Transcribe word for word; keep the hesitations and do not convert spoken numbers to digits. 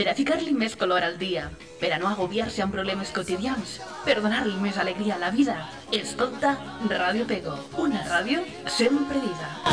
per a ficar-li més color al dia, per a no agobiar-se amb problemes quotidians, per donar-li més alegria a la vida. Escolta Ràdio Pego, una ràdio sempre viva.